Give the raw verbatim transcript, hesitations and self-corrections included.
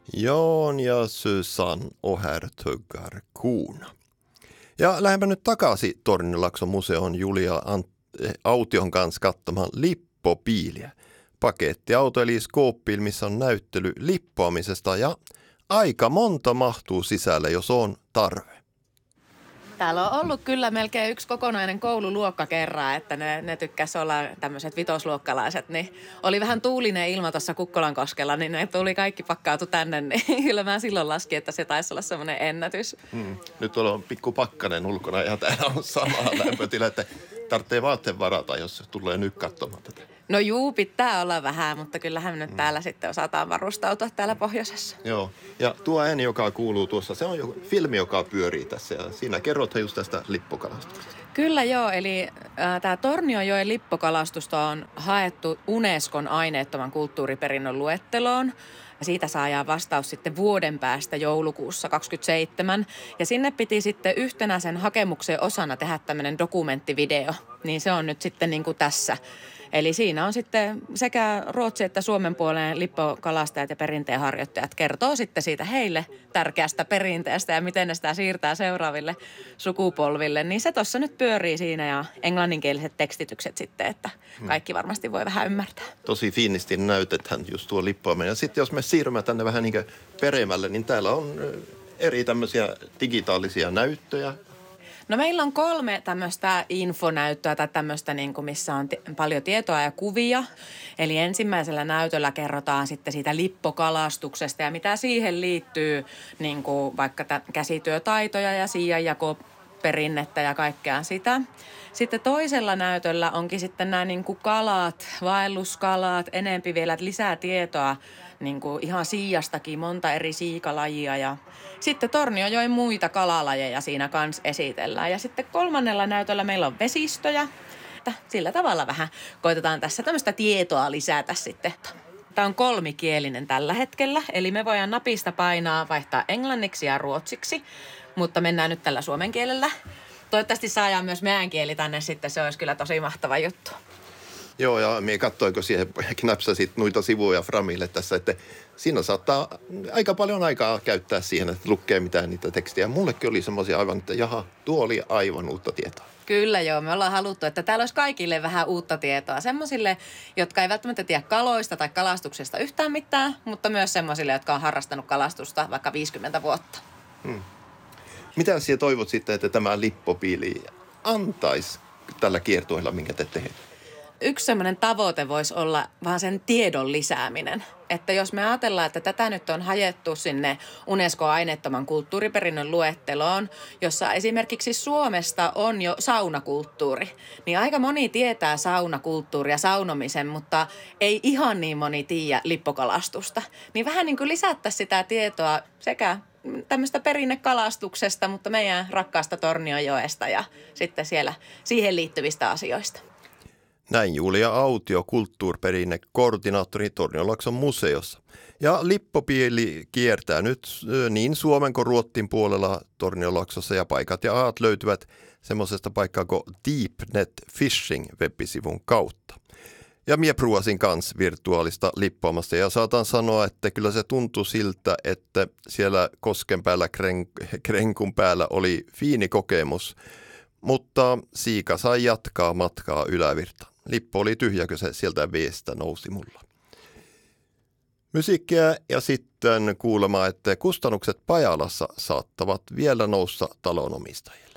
Jon ja Susan Ohertuggar Kuuna. Ja lähdemme nyt takaisin Tornionlaakson museon Julia Ant- Aution kanssa katsomaan lippopiiliä. Pakettiauto eli skooppil, missä on näyttely lippoamisesta ja aika monta mahtuu sisälle, jos on tarve. Täällä on ollut kyllä melkein yksi kokonainen koululuokka kerran, että ne, ne tykkäsi olla tämmöiset vitosluokkalaiset. Niin oli vähän tuulinen ilma tuossa Kukkolankoskella, niin ne tuli kaikki pakkautu tänne. Niin kyllä mä silloin laskin, että se taisi olla semmoinen ennätys. Hmm. Nyt on pikku pakkanen ulkona ja täällä on sama lämpötila, että tarvitsee vaatteen varata, jos tulee nyt katsomaan tätä. No juu, pitää olla vähän, mutta kyllähän me nyt täällä sitten osataan varustautua täällä pohjoisessa. Joo, ja tuo ääni, joka kuuluu tuossa, se on jo filmi, joka pyörii tässä ja siinä kerrothan just tästä lippokalastuksesta. Kyllä joo, eli äh, tämä Tornionjoen lippokalastusta on haettu Unescon aineettoman kulttuuriperinnön luetteloon. Siitä saadaan vastaus sitten vuoden päästä joulukuussa kaksikymmentäseitsemän. Ja sinne piti sitten yhtenä sen hakemuksen osana tehdä tämmöinen dokumenttivideo. Niin se on nyt sitten niin kuin tässä. Eli siinä on sitten sekä Ruotsi että Suomen puolen lippokalastajat ja perinteenharjoittajat kertoo sitten siitä heille tärkeästä perinteestä ja miten ne sitä siirtää seuraaville sukupolville. Niin se tuossa nyt pyörii siinä ja englanninkieliset tekstitykset sitten, että kaikki varmasti voi vähän ymmärtää. Tosi fiinisti näytetään just tuo lippoaminen. Ja sitten jos me siirrymme tänne vähän niin kuin peremmälle, niin täällä on eri tämmöisiä digitaalisia näyttöjä. No meillä on kolme tämmöistä infonäyttöä tai tämmöistä, niin kuin missä on t- paljon tietoa ja kuvia. Eli ensimmäisellä näytöllä kerrotaan sitten siitä lippokalastuksesta ja mitä siihen liittyy, niin kuin vaikka t- käsityötaitoja ja siianjakoperinnettä ja kaikkea sitä. Sitten toisella näytöllä onkin sitten nämä niin kuin kalat, vaelluskalat, enempi vielä lisää tietoa niin kuin ihan siiastakin, monta eri siikalajia ja sitten Tornionjoen muita kalalajeja siinä kanssa esitellään. Ja sitten kolmannella näytöllä meillä on vesistöjä. Sillä tavalla vähän koitetaan tässä tämmöistä tietoa lisätä sitten. Tämä on kolmikielinen tällä hetkellä, eli me voidaan napista painaa vaihtaa englanniksi ja ruotsiksi, mutta mennään nyt tällä suomen kielellä. Toivottavasti saadaan myös meidän kieli tänne sitten, se olisi kyllä tosi mahtava juttu. Joo, ja minä katsoinko siihen, knäpsäsit noita sivuja Framille tässä, että siinä saattaa aika paljon aikaa käyttää siihen, että lukee mitään niitä tekstiä. Mullekin oli semmoisia aivan, että jaha, tuo oli aivan uutta tietoa. Kyllä joo, me ollaan haluttu, että täällä olisi kaikille vähän uutta tietoa. Semmoisille, jotka ei välttämättä tiedä kaloista tai kalastuksesta yhtään mitään, mutta myös semmoisille, jotka on harrastanut kalastusta vaikka viisikymmentä vuotta. Hmm. Mitä sinä toivot sitten, että tämä lippopiili antaisi tällä kiertueella, minkä te teette? Yksi semmoinen tavoite voisi olla vaan sen tiedon lisääminen. Että jos me ajatellaan, että tätä nyt on hajettu sinne Unesco-aineettoman kulttuuriperinnön luetteloon, jossa esimerkiksi Suomesta on jo saunakulttuuri, niin aika moni tietää saunakulttuuria ja saunomisen, mutta ei ihan niin moni tiedä lippokalastusta. Niin vähän niin kuin lisättäisiin sitä tietoa sekä tämmöistä perinnekalastuksesta, mutta meidän rakkaasta Tornionjoesta ja sitten siellä siihen liittyvistä asioista. Näin Julia Autio, kulttuuriperinnekoordinaattori Tornionlaakson museossa. Ja lippopiili kiertää nyt niin Suomen kuin Ruotsin puolella Tornionlaaksossa ja paikat ja aat löytyvät semmoisesta paikkaa kuin DeepNet Fishing web-sivun kautta. Ja mie pruasin kanssa virtuaalista lippoamasta ja saatan sanoa, että kyllä se tuntui siltä, että siellä kosken päällä, kren- krenkun päällä oli fiini kokemus, mutta siika sai jatkaa matkaa ylävirtaan. Lippo oli tyhjä, kun se sieltä veestä nousi mulla. Musiikkia ja sitten kuulemaan, että kustannukset Pajalassa saattavat vielä nousta talonomistajia.